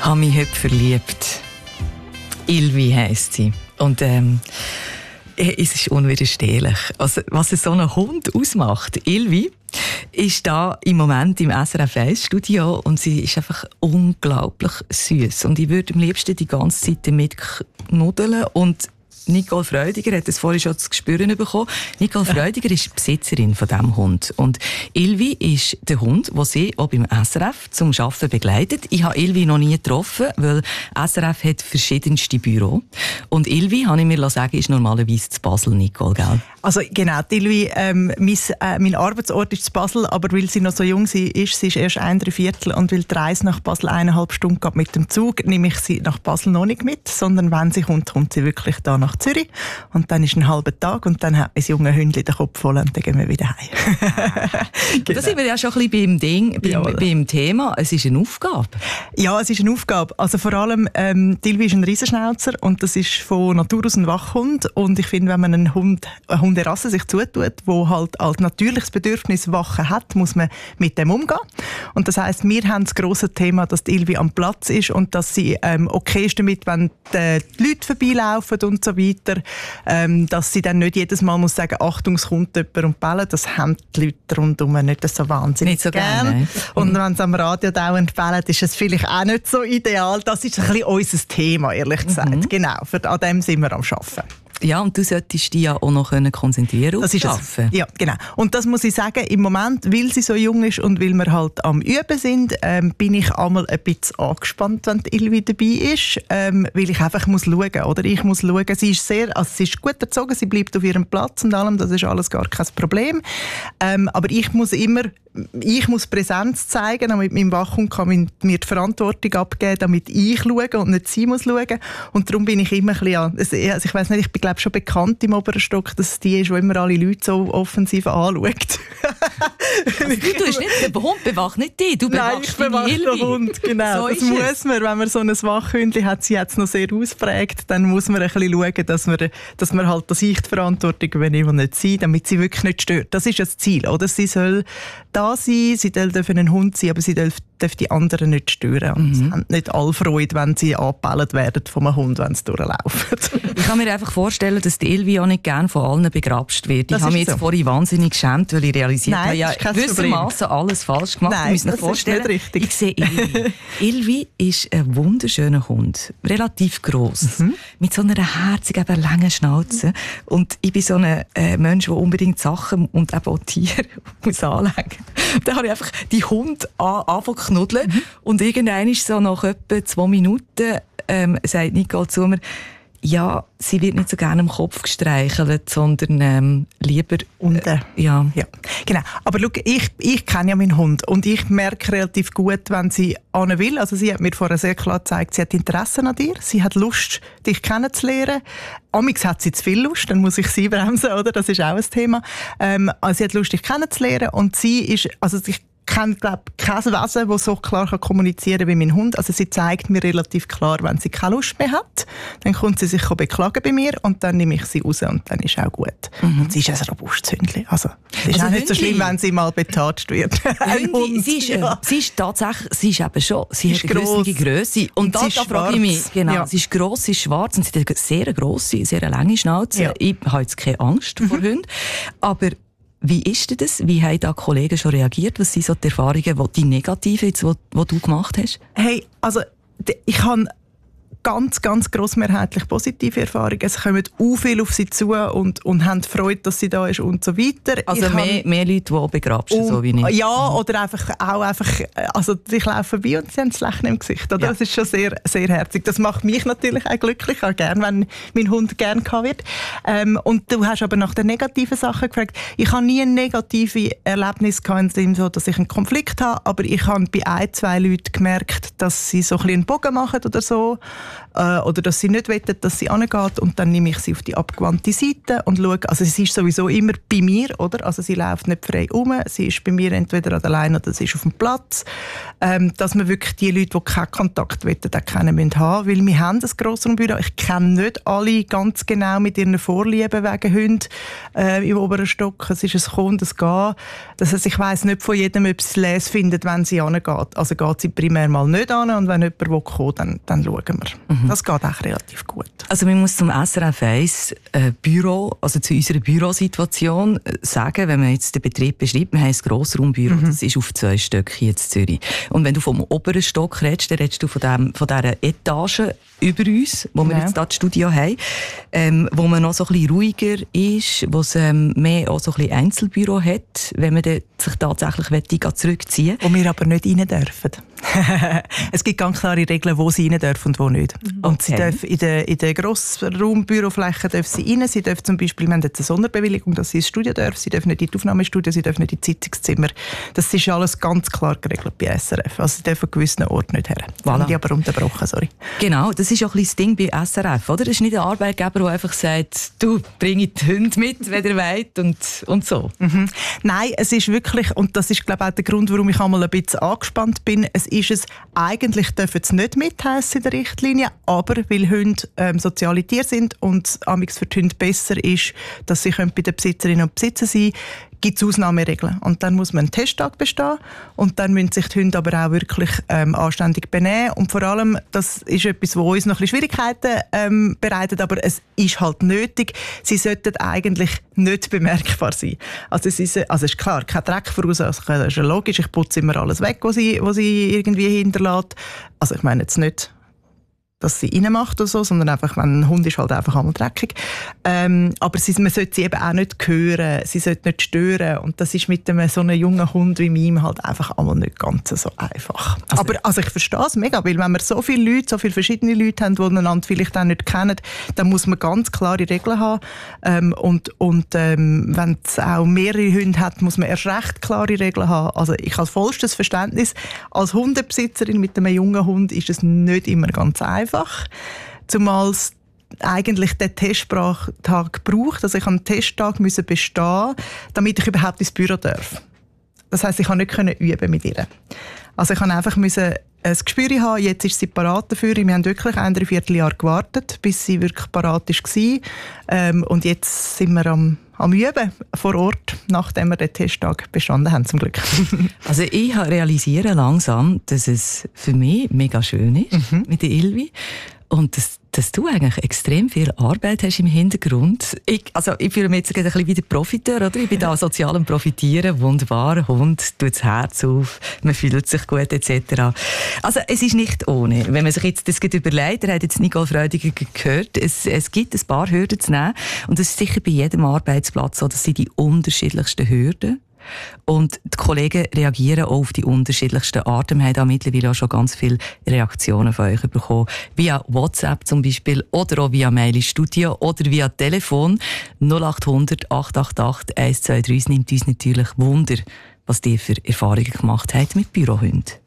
habe mich heute verliebt. Ilvi heisst sie. Und es ist unwiderstehlich. Also, was so ein Hund ausmacht. Ilvi ist da im Moment im SRF 1 Studio und sie ist einfach unglaublich süß. Und ich würde am liebsten die ganze Zeit damit knuddeln. Und Nicole Freudiger hat es vorhin schon zu spüren bekommen. Nicole Freudiger ist Besitzerin von diesem Hund. Und Ilvi ist der Hund, den sie auch beim SRF zum Arbeiten begleitet. Ich habe Ilvi noch nie getroffen, weil SRF hat verschiedenste Büros. Und Ilvi, habe ich mir sagen, ist normalerweise zu Basel, Nicole, gell? Also genau, Ilvi, mein Arbeitsort ist zu Basel, aber weil sie noch so jung ist, sie ist erst 1,75 und weil die Reise nach Basel 1,5 Stunden geht mit dem Zug, nehme ich sie nach Basel noch nicht mit, sondern wenn sie kommt, kommt sie wirklich da nach Zürich und dann ist ein halber Tag und dann hat mein junge Hündchen den Kopf voll und dann gehen wir wieder heim. Genau. Da sind wir ja schon ein bisschen beim Thema. Es ist eine Aufgabe. Ja, es ist eine Aufgabe. Also vor allem, Ilvi ist ein Riesenschnauzer und das ist von Natur aus ein Wachhund und ich finde, wenn man eine Hunderasse sich zutut, wo halt als natürliches Bedürfnis Wachen hat, muss man mit dem umgehen. Und das heisst, wir haben das grosse Thema, dass die Ilvi am Platz ist und dass sie okay ist damit, wenn die Leute vorbeilaufen und so weiter, dass sie dann nicht jedes Mal muss sagen, Achtung, es kommt jemand und bellen. Das haben die Leute rundherum nicht so wahnsinnig nicht so gerne. Und wenn sie am Radio dauernd bellen, ist es vielleicht auch nicht so ideal. Das ist ein bisschen unser Thema, ehrlich gesagt. Genau, an dem sind wir am Arbeiten. Ja, und du solltest dich ja auch noch konzentrieren auf das Arbeiten. Ja, genau. Und das muss ich sagen, im Moment, weil sie so jung ist und weil wir halt am Üben sind, bin ich einmal ein bisschen angespannt, wenn die Ilvi dabei ist, weil ich einfach muss schauen, oder? Ich muss schauen, sie ist gut erzogen, sie bleibt auf ihrem Platz und allem, das ist alles gar kein Problem. Aber ich muss Präsenz zeigen, damit mein Wachhund kann mir die Verantwortung abgeben, damit ich schaue und nicht sie muss schauen. Und darum bin ich immer ein bisschen ich weiss nicht, ich bin glaube schon bekannt im oberen Stock, dass es die ist, die immer alle Leute so offensiv anschaut. Also du tust nicht, der Hund bewacht nicht dich, du bewachst deine Ilvi. Nein, ich bewache den Hund, genau. So das muss man, wenn man so ein Wachhündchen hat, sie hat es noch sehr ausprägt, dann muss man ein bisschen schauen, dass man halt das ich die Verantwortung übernimmt und nicht sie, damit sie wirklich nicht stört. Das ist das Ziel, oder? Sie soll da sein, sie dürfen ein Hund sein, aber sie darf die anderen nicht stören. Und sie haben nicht alle Freude, wenn sie angebellt werden vom Hund, wenn sie durchlaufen. Ich kann mir einfach vorstellen, dass die Ilvi auch nicht gerne von allen begrapscht wird. Ich habe mich jetzt vorhin wahnsinnig geschämt, weil ich realisiert habe, ja, gewissermaßen alles falsch gemacht. Nein, ich muss mir vorstellen, ist nicht richtig. Ich sehe Ilvi. Ilvi ist ein wunderschöner Hund, relativ gross, mit so einer herzigen, langen Schnauze. Und ich bin so ein Mensch, der unbedingt Sachen und eben auch Tiere muss anlegen. Dann habe ich einfach die Hunde angefangen zu knuddeln. Und irgendwann ist so nach etwa 2 Minuten sagt Nicole zu mir, ja, sie wird nicht so gerne am Kopf gestreichelt, sondern lieber unten. Ja, genau. Aber schau, ich kenne ja meinen Hund und ich merke relativ gut, wenn sie an will. Also sie hat mir vorher sehr klar gezeigt, sie hat Interesse an dir, sie hat Lust, dich kennenzulernen. Amix hat sie zu viel Lust, dann muss ich sie bremsen, oder? Das ist auch ein Thema. Also sie hat Lust, dich kennenzulernen und sie ist, also ich kenne, glaube ich, kein Wesen, das so klar kommunizieren kann wie mein Hund. Also sie zeigt mir relativ klar, wenn sie keine Lust mehr hat. Dann kommt sie sich beklagen bei mir und dann nehme ich sie raus und dann ist auch gut. Und sie ist ein robustes Hündchen. Also es ist auch nicht so schlimm, wenn sie mal betatscht wird. Sie ist tatsächlich, sie ist eben schon, sie hat eine gewisse Grösse. Und da frage ich mich, genau, ja. Sie ist gross, sie ist schwarz und sie hat eine sehr grosse, sehr lange Schnauze. Ja. Ich habe jetzt keine Angst vor Hunden. Aber wie ist denn das? Wie haben da Kollegen schon reagiert? Was sind so die Erfahrungen, die negativen, die du gemacht hast? Hey, also ich habe ganz, ganz grossmehrheitlich positive Erfahrungen. Es kommen auch viel auf sie zu und haben Freude, dass sie da ist und so weiter. Also mehr Leute, die auch begrabst, so wie ich. Ja, oder einfach, also ich laufe vorbei und sie haben das Lächeln im Gesicht. Oder? Ja. Das ist schon sehr, sehr herzig. Das macht mich natürlich auch glücklich, auch gern, wenn mein Hund gern gehabt wird. Und du hast aber nach den negativen Sachen gefragt. Ich habe nie ein negatives Erlebnis gehabt, in dem so, dass ich einen Konflikt habe, aber ich habe bei 1-2 Leuten gemerkt, dass sie so ein bisschen einen Bogen machen oder so. oder dass sie nicht wettet, dass sie angeht, und dann nehme ich sie auf die abgewandte Seite und schaue, also sie ist sowieso immer bei mir, oder? Also sie läuft nicht frei rum, sie ist bei mir entweder an der Leine oder sie ist auf dem Platz, dass man wirklich die Leute, die keinen Kontakt wollen, auch kennen müssen haben, weil wir haben ein Grossraumbüro. Ich kenne nicht alle ganz genau mit ihren Vorlieben wegen Hunden im oberen Stock. Es ist ein Kommen und ein Gehen. Das heisst, ich weiss nicht von jedem, ob sie es les findet, wenn sie angeht. Also geht sie primär mal nicht an, und wenn jemand kommen, dann schauen wir. Das geht auch relativ gut. Also man muss zum SRF 1 Büro, also zu unserer Bürosituation sagen, wenn man jetzt den Betrieb beschreibt, wir haben ein Grossraumbüro, das ist auf 2 Stöcken hier in Zürich. Und wenn du vom oberen Stock redest, dann redest du von dieser Etage über uns, wo wir jetzt hier das Studio haben, wo man noch so ein bisschen ruhiger ist, wo es mehr auch so ein bisschen Einzelbüro hat, wenn man sich tatsächlich zurückziehen will. Wo wir aber nicht rein dürfen. Es gibt ganz klare Regeln, wo sie rein dürfen und wo nicht. Und sie dürfen in der Grossraumbürofläche dürfen sie rein. Sie dürfen zum Beispiel, wir haben jetzt eine Sonderbewilligung, dass sie ins Studio dürfen. Sie dürfen nicht in die Aufnahmestudio, sie dürfen nicht in die Sitzungszimmer. Das ist alles ganz klar geregelt bei SRF. Also sie dürfen an gewissen Orten nicht her. Voilà. Haben die aber unterbrochen, sorry. Genau, das ist auch ein bisschen das Ding bei SRF, oder? Es ist nicht ein Arbeitgeber, der einfach sagt, du, bringe die Hunde mit, wenn ihr wollt und so. Nein, es ist wirklich, und das ist, glaube ich, auch der Grund, warum ich einmal ein bisschen angespannt bin, eigentlich dürfen sie nicht mitheissen in der Richtlinie, aber weil Hunde soziale Tiere sind und amigs für die Hunde besser ist, dass sie bei den Besitzerinnen und Besitzern sein können, gibt es Ausnahmeregeln. Und dann muss man einen Testtag bestehen, und dann müssen sich die Hunde aber auch wirklich anständig benehmen. Und vor allem, das ist etwas, was uns noch ein bisschen Schwierigkeiten bereitet, aber es ist halt nötig. Sie sollten eigentlich nicht bemerkbar sein. Also es ist klar, kein Dreck verursachen, das ist ja logisch. Ich putze immer alles weg, was sie irgendwie hinterlässt. Also ich meine jetzt nicht, dass sie reinmacht oder so, sondern einfach, wenn ein Hund ist, halt einfach einmal dreckig. Aber man sollte sie eben auch nicht hören, sie sollte nicht stören, und das ist mit so einem jungen Hund wie meinem halt einfach einmal nicht ganz so einfach. Also ich verstehe es mega, weil wenn wir so viele Leute, so viele verschiedene Leute haben, die einander vielleicht auch nicht kennen, dann muss man ganz klare Regeln haben, und wenn es auch mehrere Hunde hat, muss man erst recht klare Regeln haben. Also ich habe vollstes Verständnis. Als Hundebesitzerin mit einem jungen Hund ist es nicht immer ganz einfach. Zumal es eigentlich den Testsprachtag braucht. Also ich musste einen Testtag bestehen, damit ich überhaupt ins Büro darf. Das heisst, ich konnte nicht üben mit ihr. Also ich musste einfach ein Gespür haben, jetzt ist sie parat dafür. Wir haben wirklich 1,25 Jahre gewartet, bis sie wirklich parat war. Und jetzt sind wir am Üben vor Ort, nachdem wir den Testtag bestanden haben, zum Glück. Also ich realisiere langsam, dass es für mich mega schön ist mit der Ilvi. Und dass du eigentlich extrem viel Arbeit hast im Hintergrund. Ich fühle mich jetzt ein bisschen wie der Profiteur, oder? Ich bin da sozial am Profitieren. Wunderbar, Hund tut das Herz auf, man fühlt sich gut, etc. Also es ist nicht ohne. Wenn man sich jetzt das überlegt, er hat jetzt Nicole Freudiger gehört, es gibt ein paar Hürden zu nehmen. Und das ist sicher bei jedem Arbeitsplatz so, das sind die unterschiedlichsten Hürden. Und die Kollegen reagieren auch auf die unterschiedlichsten Arten. Wir haben da mittlerweile auch schon ganz viele Reaktionen von euch bekommen. Via WhatsApp zum Beispiel, oder auch via Mail ins Studio oder via Telefon 0800 888 123. Es nimmt uns natürlich Wunder, was ihr für Erfahrungen gemacht habt mit Bürohunden.